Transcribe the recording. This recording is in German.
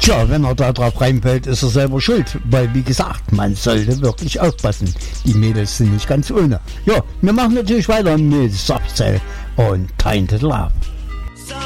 Tja, wenn er da drauf reinfällt, ist er selber schuld. Weil, wie gesagt, man sollte wirklich aufpassen. Die Mädels sind nicht ganz ohne. Ja, wir machen natürlich weiter mit Softcell und Tainted Love.